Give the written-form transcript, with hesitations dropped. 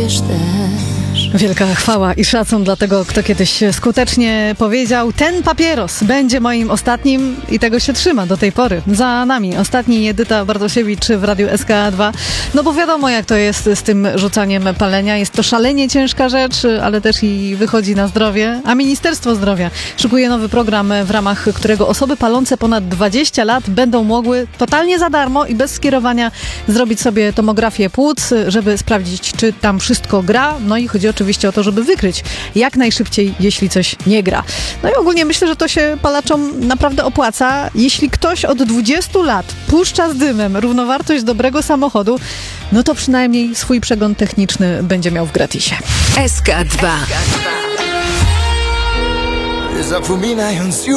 wiesz też. Wielka chwała i szacun dla tego, kto kiedyś skutecznie powiedział: ten papieros będzie moim ostatnim, i tego się trzyma do tej pory. Za nami ostatni Edyta Bartosiewicz w Radiu SK2. No bo wiadomo, jak to jest z tym rzucaniem palenia. Jest to szalenie ciężka rzecz, ale też i wychodzi na zdrowie. A Ministerstwo Zdrowia szykuje nowy program, w ramach którego osoby palące ponad 20 lat będą mogły totalnie za darmo i bez skierowania zrobić sobie tomografię płuc, żeby sprawdzić, czy tam wszystko gra. No i chodzi oczywiście o to, żeby wykryć jak najszybciej, jeśli coś nie gra. No i ogólnie myślę, że to się palaczom naprawdę opłaca. Jeśli ktoś od 20 lat puszcza z dymem równowartość dobrego samochodu, no to przynajmniej swój przegląd techniczny będzie miał w gratisie. SK2. Zapominając już